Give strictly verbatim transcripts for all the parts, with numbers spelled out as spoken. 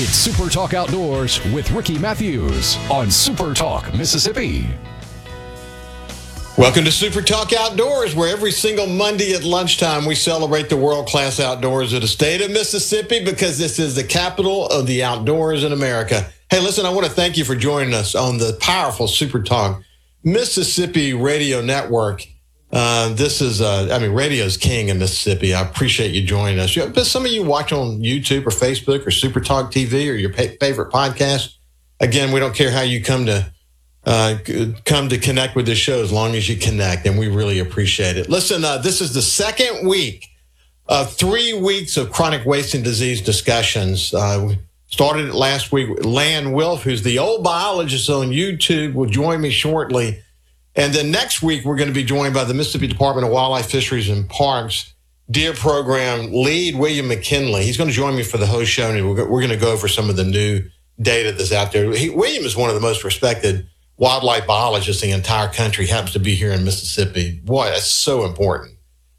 It's Super Talk Outdoors with Ricky Matthews on Super Talk Mississippi. Welcome to Super Talk Outdoors, where every single Monday at lunchtime we celebrate the world-class outdoors of the state of Mississippi, because this is the capital of the outdoors in America. Hey, listen, I want to thank you for joining us on the powerful Super Talk Mississippi Radio Network. Uh, this is, uh, I mean, radio's king in Mississippi. I appreciate you joining us. You know, but some of you watch on YouTube or Facebook or Super Talk T V or your pa- favorite podcast. Again, we don't care how you come to uh, come to connect with this show, as long as you connect, and we really appreciate it. Listen, uh, this is the second week of three weeks of chronic wasting disease discussions. Uh, we started it last week. Lan Wilf, who's the old biologist on YouTube, will join me shortly. And then next week, we're going to be joined by the Mississippi Department of Wildlife, Fisheries, and Parks Deer Program lead, William McKinley. He's going to join me for the whole show, and we're going to go over some of the new data that's out there. He, William is one of the most respected wildlife biologists in the entire country, happens to be here in Mississippi. Boy, that's so important.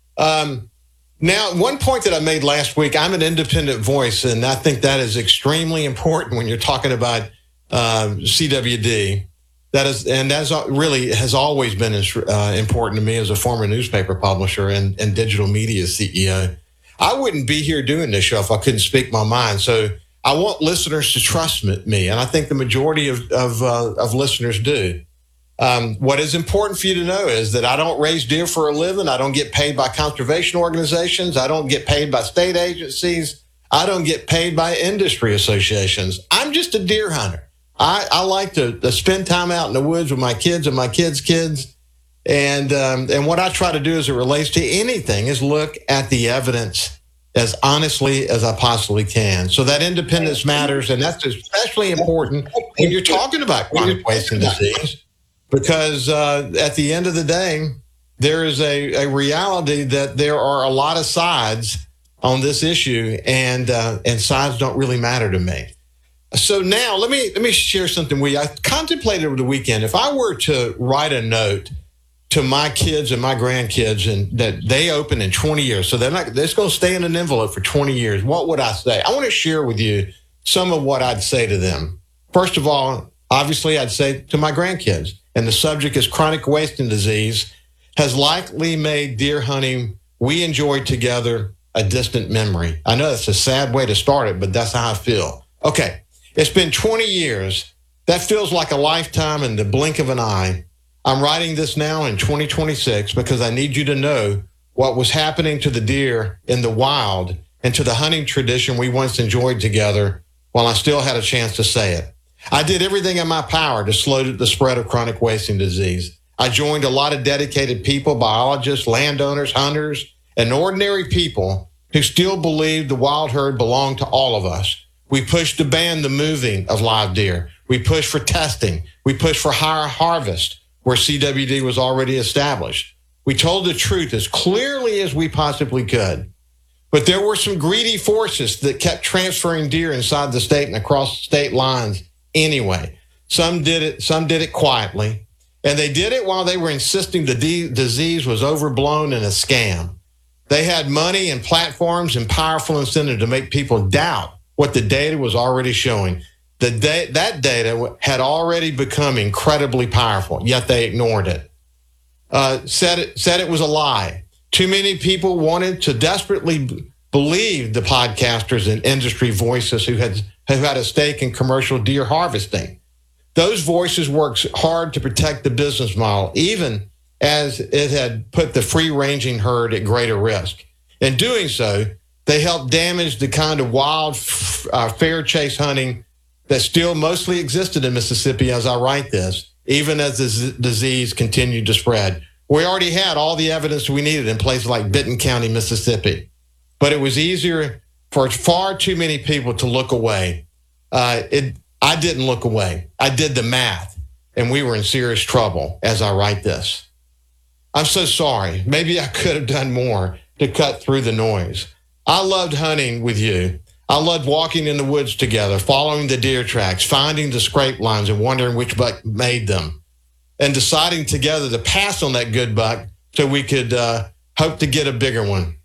Um, now, one point that I made last week, I'm an independent voice, and I think that is extremely important when you're talking about uh, C W D. That is, and that's really has always been uh, important to me as a former newspaper publisher and, and digital media C E O. I wouldn't be here doing this show if I couldn't speak my mind. So I want listeners to trust me, and I think the majority of of, uh, of listeners do. Um, what is important for you to know is that I don't raise deer for a living. I don't get paid by conservation organizations. I don't get paid by state agencies. I don't get paid by industry associations. I'm just a deer hunter. I, I like to, to spend time out in the woods with my kids and my kids' kids. And um, and what I try to do as it relates to anything is look at the evidence as honestly as I possibly can. So that independence matters, and that's especially important when you're talking about chronic wasting disease, because uh, at the end of the day, there is a, a reality that there are a lot of sides on this issue, and uh, and sides don't really matter to me. So now let me let me share something with you. I contemplated over the weekend, if I were to write a note to my kids and my grandkids, and that they open in twenty years, so they're not, they're just going to stay in an envelope for twenty years, what would I say? I want to share with you some of what I'd say to them. First of all, obviously, I'd say to my grandkids, and the subject is chronic wasting disease has likely made deer hunting we enjoyed together a distant memory. I know that's a sad way to start it, but that's how I feel. Okay. It's been twenty years. That feels like a lifetime in the blink of an eye. I'm writing this now in twenty twenty-six because I need you to know what was happening to the deer in the wild and to the hunting tradition we once enjoyed together while I still had a chance to say it. I did everything in my power to slow the spread of chronic wasting disease. I joined a lot of dedicated people, biologists, landowners, hunters, and ordinary people who still believed the wild herd belonged to all of us. We pushed to ban the moving of live deer. We pushed for testing. We pushed for higher harvest where C W D was already established. We told the truth as clearly as we possibly could. But there were some greedy forces that kept transferring deer inside the state and across state lines anyway. Some did it, some did it quietly. And they did it while they were insisting the de- disease was overblown and a scam. They had money and platforms and powerful incentive to make people doubt what the data was already showing. The da- that data had already become incredibly powerful, yet they ignored it. Uh, said it. Said it was a lie. Too many people wanted to desperately b- believe the podcasters and industry voices who had who had a stake in commercial deer harvesting. Those voices worked hard to protect the business model, even as it had put the free-ranging herd at greater risk. In doing so, they helped damage the kind of wild, uh, fair chase hunting that still mostly existed in Mississippi as I write this, even as the z- disease continued to spread. We already had all the evidence we needed in places like Benton County, Mississippi, but it was easier for far too many people to look away. Uh, it, I didn't look away. I did the math, and we were in serious trouble as I write this. I'm so sorry. Maybe I could have done more to cut through the noise. I loved hunting with you. I loved walking in the woods together, following the deer tracks, finding the scrape lines and wondering which buck made them, and deciding together to pass on that good buck so we could uh, hope to get a bigger one.